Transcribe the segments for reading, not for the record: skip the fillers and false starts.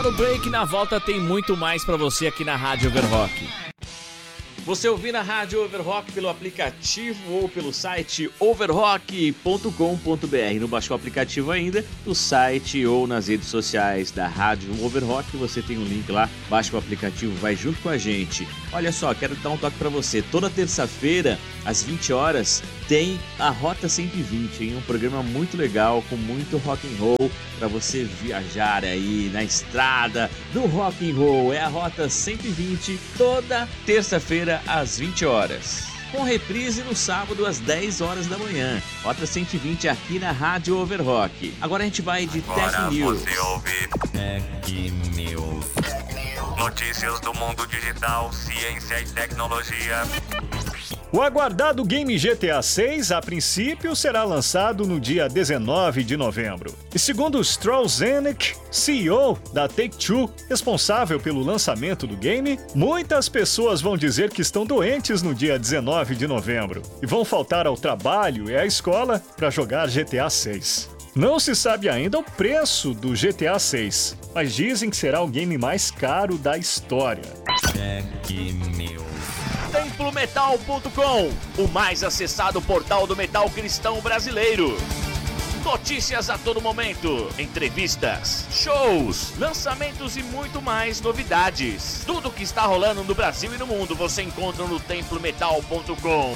intervalo, break. Na volta tem muito mais pra você aqui na Rádio Overrock. Você ouvir na Rádio Overrock pelo aplicativo ou pelo site overrock.com.br. Não baixou o aplicativo ainda? No site ou nas redes sociais da Rádio Overrock você tem um link lá, baixa o aplicativo, vai junto com a gente. Olha só, quero dar um toque pra você. Toda terça-feira, às 20 horas, tem a Rota 120, hein? Um programa muito legal, com muito rock and roll, para você viajar aí na estrada do rock and roll. É a Rota 120, toda terça-feira às 20 horas. Com reprise no sábado às 10 horas da manhã. Rota 120 aqui na Rádio Overrock. Agora a gente vai de Tech News. Você ouve Tech News. Notícias do mundo digital, ciência e tecnologia. O aguardado game GTA 6, a princípio, será lançado no dia 19 de novembro. E segundo Strauss Zelnick, CEO da Take-Two, responsável pelo lançamento do game, muitas pessoas vão dizer que estão doentes no dia 19 de novembro e vão faltar ao trabalho e à escola para jogar GTA 6. Não se sabe ainda o preço do GTA 6, mas dizem que será o game mais caro da história. Tech News. Templometal.com, o mais acessado portal do metal cristão brasileiro. Notícias a todo momento, entrevistas, shows, lançamentos e muito mais novidades. Tudo o que está rolando no Brasil e no mundo você encontra no Templometal.com.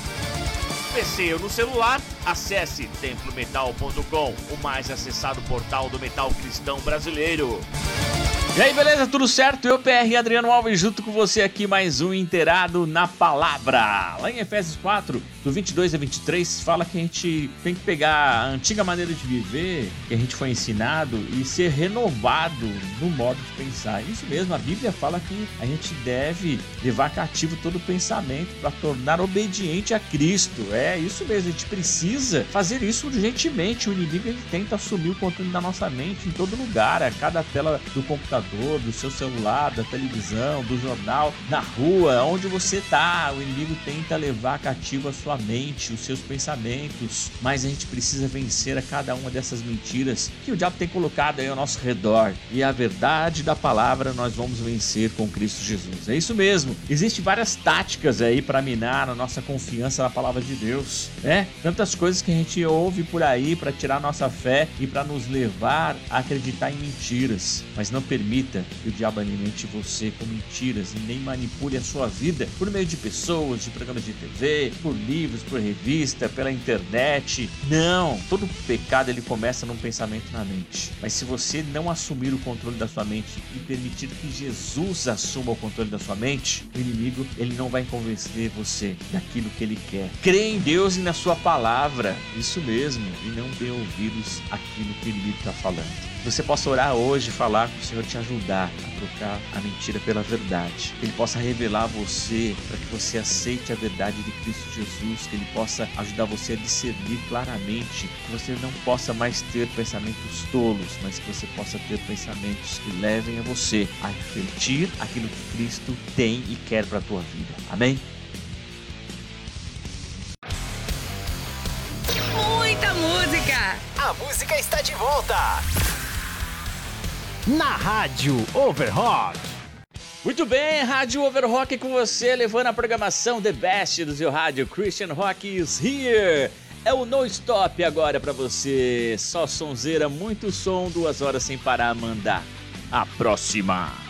PC ou no celular, acesse Templometal.com, o mais acessado portal do metal cristão brasileiro. E aí, beleza? Tudo certo? Eu, PR Adriano Alves, junto com você aqui, mais um Inteirado na Palavra. Lá em Efésios 4, do 22 a 23, fala que a gente tem que pegar a antiga maneira de viver, que a gente foi ensinado, e ser renovado no modo de pensar. Isso mesmo, a Bíblia fala que a gente deve levar cativo todo o pensamento para tornar obediente a Cristo. É isso mesmo, a gente precisa fazer isso urgentemente. O inimigo ele tenta assumir o controle da nossa mente em todo lugar, a cada tela do computador, do seu celular, da televisão, do jornal, na rua, onde você tá, o inimigo tenta levar cativo a sua mente, os seus pensamentos, mas a gente precisa vencer a cada uma dessas mentiras que o diabo tem colocado aí ao nosso redor, e a verdade da palavra nós vamos vencer com Cristo Jesus. É isso mesmo, existem várias táticas aí para minar a nossa confiança na palavra de Deus, né? Tantas coisas que a gente ouve por aí para tirar nossa fé e para nos levar a acreditar em mentiras, mas não permita que o diabo alimente você com mentiras e nem manipule a sua vida por meio de pessoas, de programas de TV, por livros, por revista, pela internet. Não, todo pecado ele começa num pensamento na mente. Mas se você não assumir o controle da sua mente e permitir que Jesus assuma o controle da sua mente, o inimigo ele não vai convencer você daquilo que ele quer. Crê em Deus e na sua palavra, isso mesmo, e não dê ouvidos àquilo que o inimigo está falando. Você possa orar hoje e falar com o Senhor te ajudar a trocar a mentira pela verdade. Que Ele possa revelar a você para que você aceite a verdade de Cristo Jesus. Que Ele possa ajudar você a discernir claramente. Que você não possa mais ter pensamentos tolos, mas que você possa ter pensamentos que levem a você a refletir aquilo que Cristo tem e quer para a tua vida. Amém? Muita música! A música está de volta! Na Rádio Overrock. Muito bem, Rádio Overrock com você, levando a programação The Best do seu rádio. Christian Rock is here. É o No Stop agora pra você. Só sonzeira, muito som, 2 horas sem parar a mandar. A próxima.